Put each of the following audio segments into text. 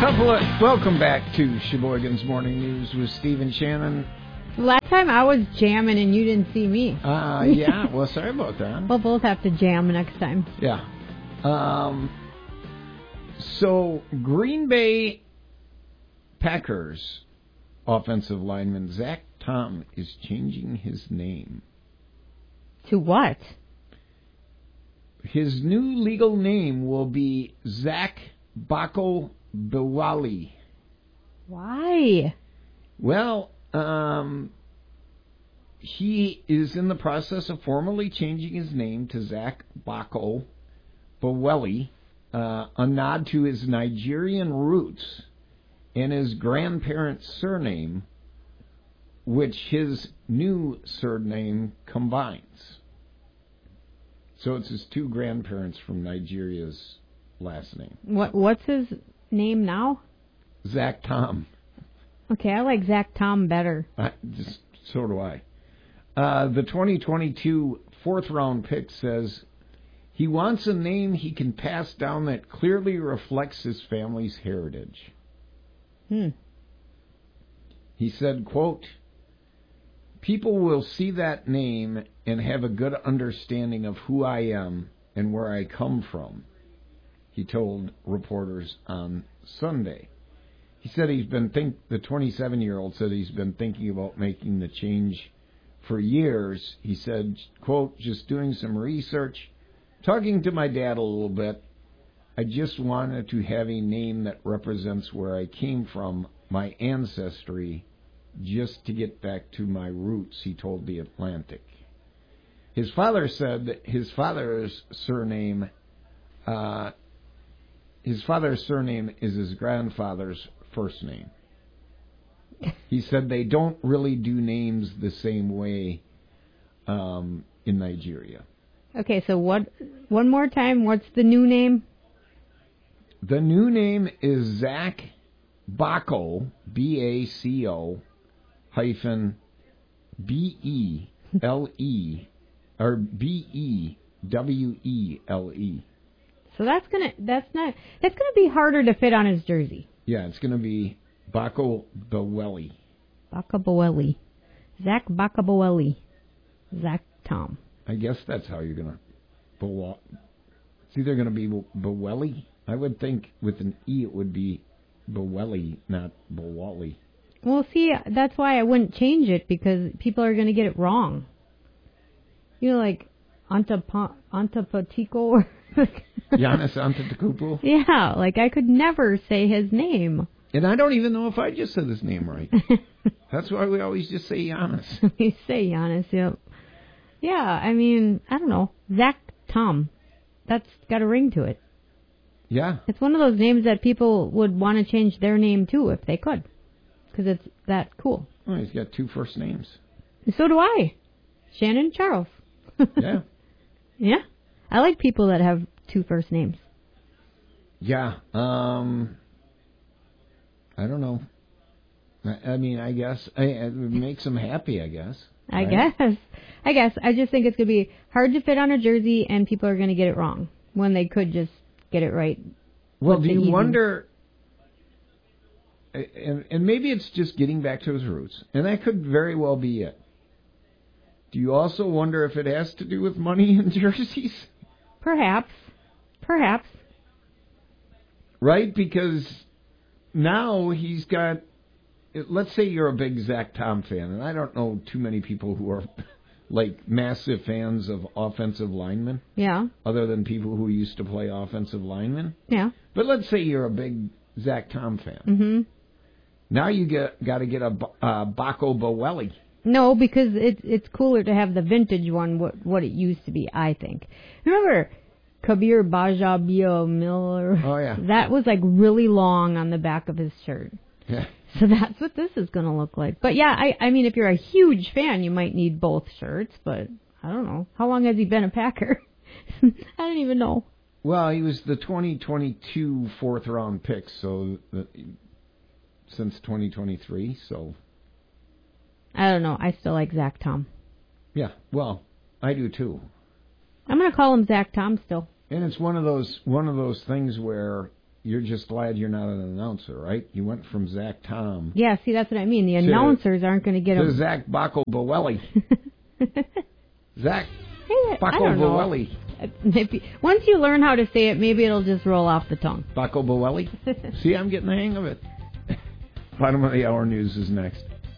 Welcome back to Sheboygan's Morning News with Steve and Shannon. Last time I was jamming and you didn't see me. Yeah, well, sorry about that. We'll both have to jam next time. Yeah. So, Green Bay Packers offensive lineman Zach Tom is changing his name. To what? His new legal name will be Zach Bako Bewali. Why? Well, he is in the process of formally changing his name to Zach Bako Bewali, a nod to his Nigerian roots and his grandparents' surname, which his new surname combines. So it's his two grandparents from Nigeria's last name. What's his name now? Zach Tom. Okay, I like Zach Tom better. So do I. The 2022 fourth-round pick says he wants a name he can pass down that clearly reflects his family's heritage. He said, quote, "People will see that name and have a good understanding of who I am and where I come from," he told reporters on Sunday. He said the 27-year-old said he's been thinking about making the change for years. He said, quote, "Just doing some research, talking to my dad a little bit. I just wanted to have a name that represents where I came from, my ancestry, just to get back to my roots," he told The Atlantic. His father said that his father's surname is his grandfather's first name. He said they don't really do names the same way in Nigeria. Okay, so one more time, what's the new name? The new name is Zach Bako, B-A-C-O, hyphen B-E-L-E, or B-E-W-E-L-E. So that's gonna be harder to fit on his jersey. Yeah, it's gonna be Bako Bewali. Bakabaweli. Zach Bakabaweli. Zach Tom. I guess that's how you're gonna it's either gonna be Beweli. I would think with an E it would be Beweli, not Bewali. Well, see, that's why I wouldn't change it, because people are going to get it wrong. You know, like Antipatico. Giannis Antetokounmpo? Yeah, like I could never say his name. And I don't even know if I just said his name right. That's why we always just say Giannis. We say Giannis, yep. Yeah, I mean, I don't know. Zach Tom. That's got a ring to it. Yeah. It's one of those names that people would want to change their name to if they could, because it's that cool. Oh, he's got two first names. So do I. Shannon Charles. Yeah. Yeah. I like people that have two first names. Yeah. I don't know. I mean, I guess it makes them happy, I guess. Right? I guess. I just think it's going to be hard to fit on a jersey, and people are going to get it wrong when they could just get it right. Well, do you wonder, and maybe it's just getting back to his roots, and that could very well be it. Do you also wonder if it has to do with money in jerseys? Perhaps. Right, because now he's got, let's say you're a big Zach Tom fan, and I don't know too many people who are like massive fans of offensive linemen. Yeah. Other than people who used to play offensive linemen. Yeah. But let's say you're a big Zach Tom fan. Mm-hmm. Now you got to get a Bako Bewali. No, because it's cooler to have the vintage one, what it used to be, I think. Remember Kabir Bajabio Miller? Oh, yeah. That was like really long on the back of his shirt. Yeah. So that's what this is going to look like. But yeah, I mean, if you're a huge fan, you might need both shirts, but I don't know. How long has he been a Packer? I don't even know. Well, he was the 2022 fourth-round pick, so since 2023, so... I don't know. I still like Zach Tom. Yeah, well, I do too. I'm going to call him Zach Tom still. And it's one of those things where you're just glad you're not an announcer, right? You went from Zach Tom. Yeah, see, that's what I mean. The announcers aren't going to get to Zach Bacco-Boelli. Zach Bacco-Boelli. Maybe once you learn how to say it, maybe it'll just roll off the tongue. Bacco-Boelli? See, I'm getting the hang of it. Bottom of the hour news is next.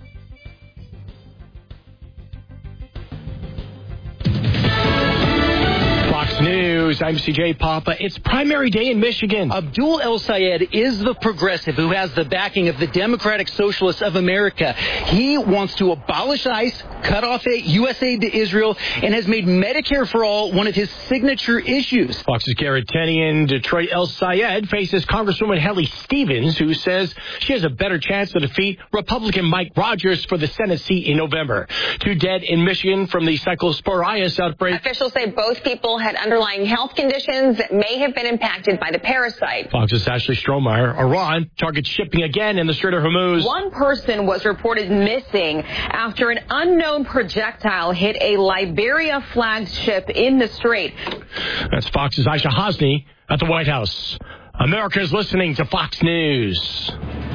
Fox News, I'm CJ Papa. It's primary day in Michigan. Abdul El-Sayed is the progressive who has the backing of the Democratic Socialists of America. He wants to abolish ICE, cut off U.S. aid to Israel, and has made Medicare for All one of his signature issues. Fox's Garrett Tenney in Detroit. El-Sayed faces Congresswoman Helly Stevens, who says she has a better chance to defeat Republican Mike Rogers for the Senate seat in November. 2 dead in Michigan from the Cyclosporitis outbreak. Officials say both people had underlying health conditions that may have been impacted by the parasite. Fox's Ashley Strohmeyer. Iran targets shipping again in the Strait of Hormuz. One person was reported missing after an unknown projectile hit a Liberia flagged ship in the strait. That's Fox's Aisha Hosni at the White House. America is listening to Fox News.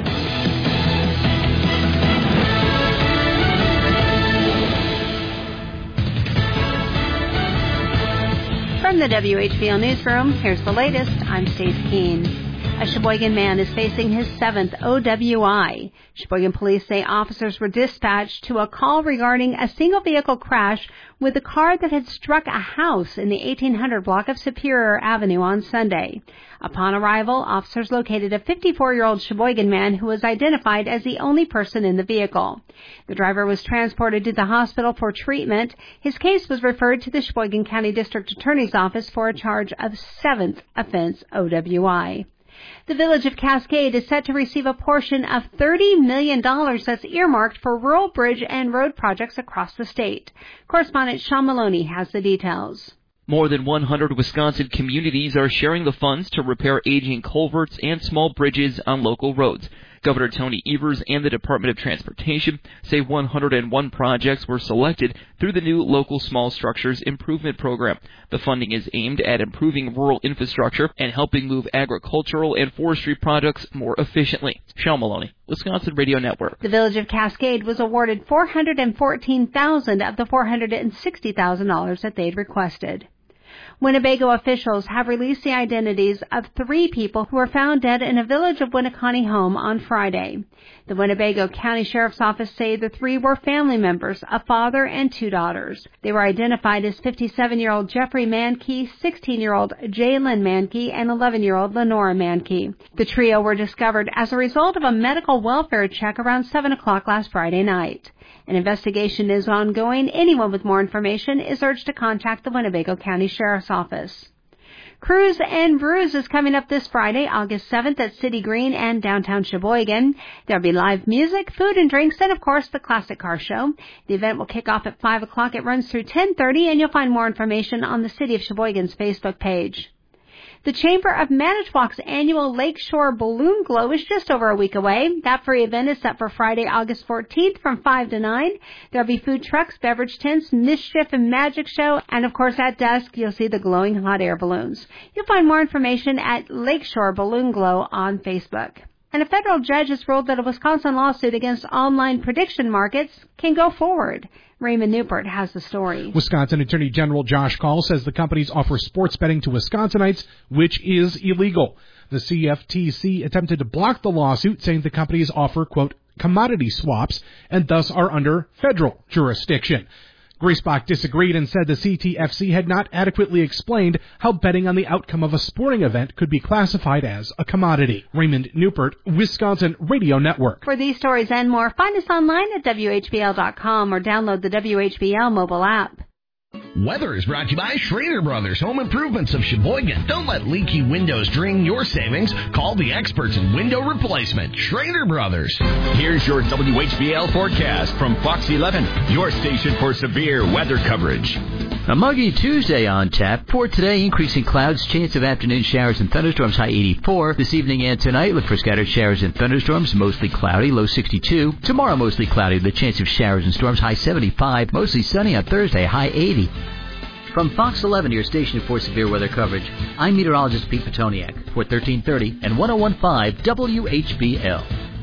From the WHBL Newsroom, here's the latest. I'm Stacey Keene. A Sheboygan man is facing his 7th OWI. Sheboygan police say officers were dispatched to a call regarding a single vehicle crash with a car that had struck a house in the 1800 block of Superior Avenue on Sunday. Upon arrival, officers located a 54-year-old Sheboygan man who was identified as the only person in the vehicle. The driver was transported to the hospital for treatment. His case was referred to the Sheboygan County District Attorney's Office for a charge of 7th offense OWI. The village of Cascade is set to receive a portion of $30 million that's earmarked for rural bridge and road projects across the state. Correspondent Sean Maloney has the details. More than 100 Wisconsin communities are sharing the funds to repair aging culverts and small bridges on local roads. Governor Tony Evers and the Department of Transportation say 101 projects were selected through the new Local Small Structures Improvement Program. The funding is aimed at improving rural infrastructure and helping move agricultural and forestry products more efficiently. Sean Maloney, Wisconsin Radio Network. The village of Cascade was awarded $414,000 of the $460,000 that they'd requested. Winnebago officials have released the identities of 3 people who were found dead in a Village of Winneconne home on Friday. The Winnebago County Sheriff's Office say the 3 were family members, a father and 2 daughters. They were identified as 57-year-old Jeffrey Mankey, 16-year-old Jalen Mankey, and 11-year-old Lenora Mankey. The trio were discovered as a result of a medical welfare check around 7 o'clock last Friday night. An investigation is ongoing. Anyone with more information is urged to contact the Winnebago County Sheriff's Office. Cruise and Brews is coming up this Friday, August 7th at City Green and downtown Sheboygan. There'll be live music, food and drinks, and of course the Classic Car Show. The event will kick off at 5 o'clock. It runs through 10:30, and you'll find more information on the City of Sheboygan's Facebook page. The Chamber of Manitowoc's annual Lakeshore Balloon Glow is just over a week away. That free event is set for Friday, August 14th from 5 to 9. There'll be food trucks, beverage tents, mischief and magic show, and of course at dusk you'll see the glowing hot air balloons. You'll find more information at Lakeshore Balloon Glow on Facebook. And a federal judge has ruled that a Wisconsin lawsuit against online prediction markets can go forward. Raymond Newport has the story. Wisconsin Attorney General Josh Kaul says the companies offer sports betting to Wisconsinites, which is illegal. The CFTC attempted to block the lawsuit, saying the companies offer, quote, commodity swaps, and thus are under federal jurisdiction. Griesbach disagreed and said the CTFC had not adequately explained how betting on the outcome of a sporting event could be classified as a commodity. Raymond Newport, Wisconsin Radio Network. For these stories and more, find us online at WHBL.com or download the WHBL mobile app. Weather is brought to you by Schrader Brothers Home Improvements of Sheboygan. Don't let leaky windows drain your savings. Call the experts in window replacement, Schrader Brothers. Here's your WHBL forecast from Fox 11, your station for severe weather coverage. A muggy Tuesday on tap. For today, increasing clouds, chance of afternoon showers and thunderstorms, high 84. This evening and tonight, look for scattered showers and thunderstorms, mostly cloudy, low 62. Tomorrow, mostly cloudy, the chance of showers and storms, high 75. Mostly sunny on Thursday, high 80. From Fox 11, your station for severe weather coverage, I'm meteorologist Pete Petoniak for 1330 and 101.5 WHBL.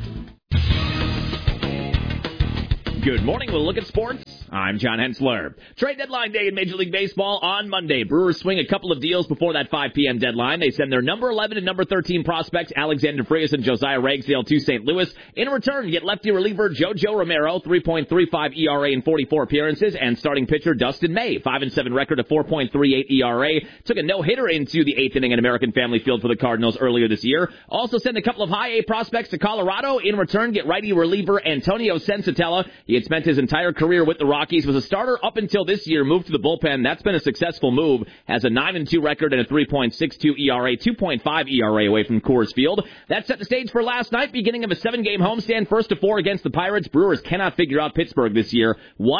Good morning. We'll look at sports. I'm John Hensler. Trade deadline day in Major League Baseball on Monday. Brewers swing a couple of deals before that 5 p.m. deadline. They send their number 11 and number 13 prospects, Alexander Frias and Josiah Ragsdale, to St. Louis. In return, get lefty reliever Jojo Romero, 3.35 ERA in 44 appearances, and starting pitcher Dustin May, 5-7 record, a 4.38 ERA. Took a no-hitter into the 8th inning at American Family Field for the Cardinals earlier this year. Also send a couple of high A prospects to Colorado. In return, get righty reliever Antonio Sensatella. He had spent his entire career with the Rockies, was a starter up until this year, moved to the bullpen. That's been a successful move. Has a 9-2 record and a 3.62 ERA, 2.5 ERA away from Coors Field. That set the stage for last night, beginning of a 7-game homestand, 1-4 against the Pirates. Brewers cannot figure out Pittsburgh this year.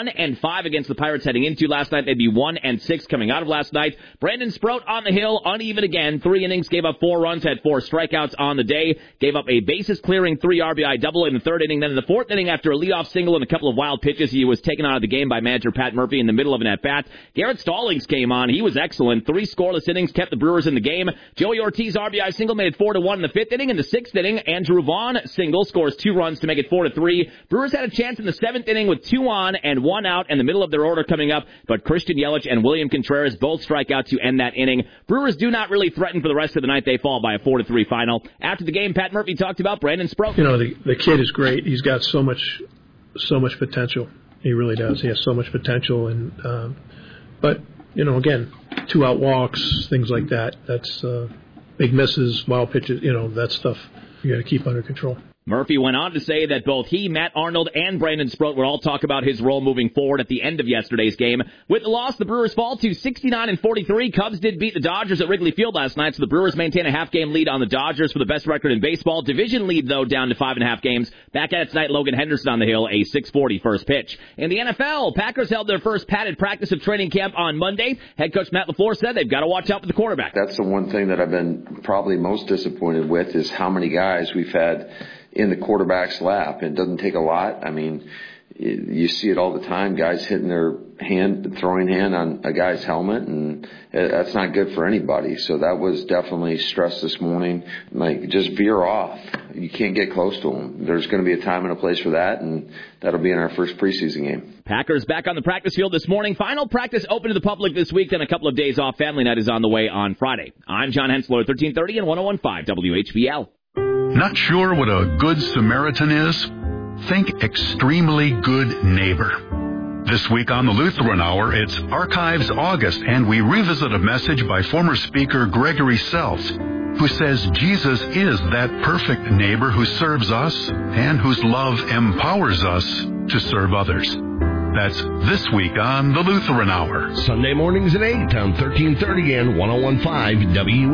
1-5 against the Pirates heading into last night. They'd be 1-6 coming out of last night. Brandon Sproat on the hill, uneven again. 3 innings, gave up 4 runs, had 4 strikeouts on the day. Gave up a bases-clearing 3 RBI double in the 3rd inning. Then in the 4th inning, after a leadoff single and a couple of wild pitches, he was taken out of the game by manager Pat Murphy in the middle of an at-bat. Garrett Stallings came on. He was excellent. 3 scoreless innings kept the Brewers in the game. Joey Ortiz RBI single made it 4-1 in the 5th inning. In the 6th inning, Andrew Vaughn single scores 2 runs to make it 4-3. Brewers had a chance in the 7th inning with 2 on and 1 out in the middle of their order coming up, but Christian Yelich and William Contreras both strike out to end that inning. Brewers do not really threaten for the rest of the night. They fall by a 4-3 final. After the game, Pat Murphy talked about Brandon Sproat. You know, the kid is great. He's got so much potential. He really does. He has so much potential, and but you know, again, 2 out walks, things like that. That's big misses, wild pitches. You know, that stuff you got to keep under control. Murphy went on to say that both he, Matt Arnold, and Brandon Sproat would all talk about his role moving forward at the end of yesterday's game. With the loss, the Brewers fall to 69-43. Cubs did beat the Dodgers at Wrigley Field last night, so the Brewers maintain a half-game lead on the Dodgers for the best record in baseball. Division lead, though, down to 5.5 games. Back at it tonight, Logan Henderson on the hill, a 6:40 first pitch. In the NFL, Packers held their first padded practice of training camp on Monday. Head coach Matt LaFleur said they've got to watch out for the quarterback. That's the one thing that I've been probably most disappointed with is how many guys we've had in the quarterback's lap. It doesn't take a lot. I mean, you see it all the time, guys hitting their throwing hand on a guy's helmet, and that's not good for anybody. So that was definitely stressed this morning. Like, just veer off. You can't get close to them. There's going to be a time and a place for that, and that'll be in our first preseason game. Packers back on the practice field this morning. Final practice open to the public this week, then a couple of days off. Family night is on the way on Friday. I'm John Hensler, 1330 and 101.5 WHBL. Not sure what a good Samaritan is? Think extremely good neighbor. This week on the Lutheran Hour, it's Archives August, and we revisit a message by former speaker Gregory Seltz, who says Jesus is that perfect neighbor who serves us and whose love empowers us to serve others. That's this week on the Lutheran Hour. Sunday mornings at 8 on 1330 and 101.5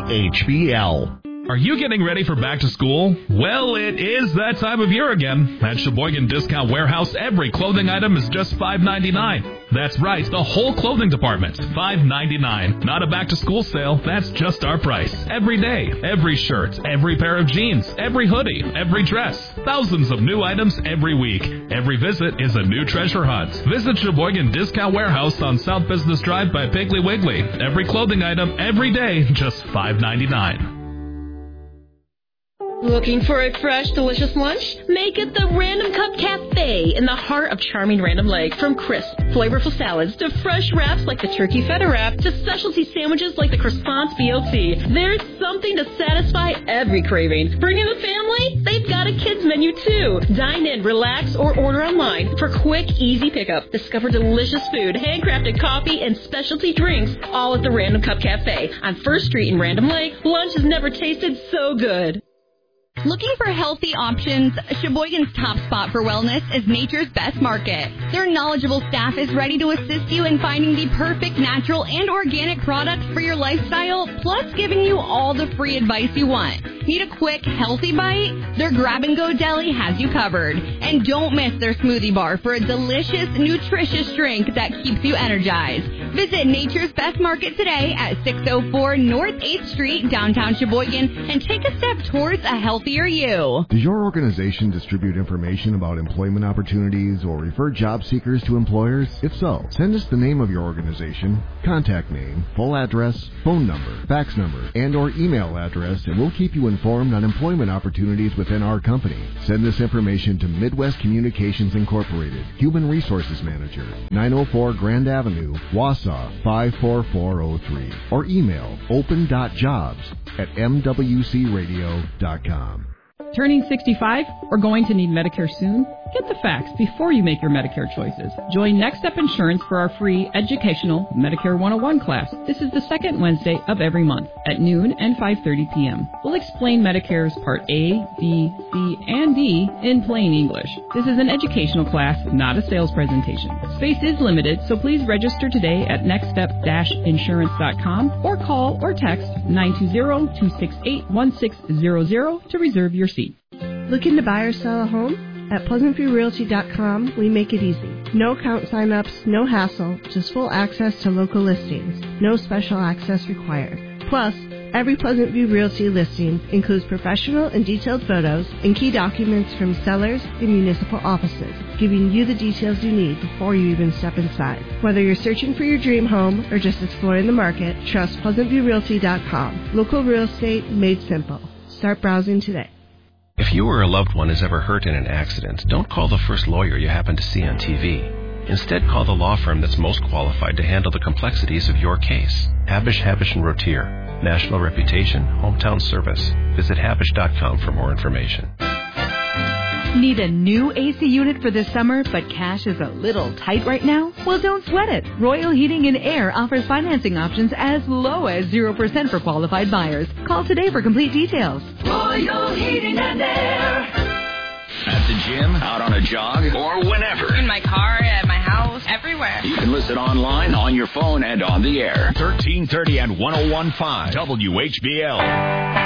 WHBL. Are you getting ready for back to school? Well, it is that time of year again. At Sheboygan Discount Warehouse, every clothing item is just $5.99. That's right, the whole clothing department, $5.99. Not a back to school sale, that's just our price. Every day, every shirt, every pair of jeans, every hoodie, every dress. Thousands of new items every week. Every visit is a new treasure hunt. Visit Sheboygan Discount Warehouse on South Business Drive by Piggly Wiggly. Every clothing item, every day, just $5.99. Looking for a fresh, delicious lunch? Make it the Random Cup Cafe in the heart of charming Random Lake. From crisp, flavorful salads to fresh wraps like the turkey feta wrap to specialty sandwiches like the croissants BLT. There's something to satisfy every craving. Bring in the family? They've got a kids menu too. Dine in, relax, or order online for quick, easy pickup. Discover delicious food, handcrafted coffee, and specialty drinks all at the Random Cup Cafe on 1st Street in Random Lake. Lunch has never tasted so good. Looking for healthy options? Sheboygan's top spot for wellness is Nature's Best Market. Their knowledgeable staff is ready to assist you in finding the perfect natural and organic products for your lifestyle, plus giving you all the free advice you want. Need a quick, healthy bite? Their grab-and-go deli has you covered. And don't miss their smoothie bar for a delicious, nutritious drink that keeps you energized. Visit Nature's Best Market today at 604 North 8th Street, downtown Sheboygan, and take a step towards a healthier you. Does your organization distribute information about employment opportunities or refer job seekers to employers? If so, send us the name of your organization, contact name, full address, phone number, fax number, and or email address, and we'll keep you informed on employment opportunities within our company. Send this information to Midwest Communications Incorporated, Human Resources Manager, 904 Grand Avenue, Wausau 54403, or email open.jobs@mwcradio.com. Turning 65 or going to need Medicare soon? Get the facts before you make your Medicare choices. Join Next Step Insurance for our free educational Medicare 101 class. This is the second Wednesday of every month at noon and 5:30 p.m. We'll explain Medicare's Part A, B, C, and D in plain English. This is an educational class, not a sales presentation. Space is limited, so please register today at nextstep-insurance.com or call or text 920-268-1600 to reserve your seat. Looking to buy or sell a home? At PleasantViewRealty.com, we make it easy. No account sign-ups, no hassle, just full access to local listings. No special access required. Plus, every Pleasant View Realty listing includes professional and detailed photos and key documents from sellers and municipal offices, giving you the details you need before you even step inside. Whether you're searching for your dream home or just exploring the market, trust PleasantViewRealty.com. Local real estate made simple. Start browsing today. If you or a loved one is ever hurt in an accident, don't call the first lawyer you happen to see on TV. Instead, call the law firm that's most qualified to handle the complexities of your case. Habish, Habish & Rotier. National reputation, hometown service. Visit Habish.com for more information. Need a new AC unit for this summer, but cash is a little tight right now? Well, don't sweat it. Royal Heating and Air offers financing options as low as 0% for qualified buyers. Call today for complete details. Royal Heating and Air. At the gym, out on a jog, or whenever. In my car, at my house, everywhere. You can listen online, on your phone, and on the air. 1330 and 101.5 WHBL.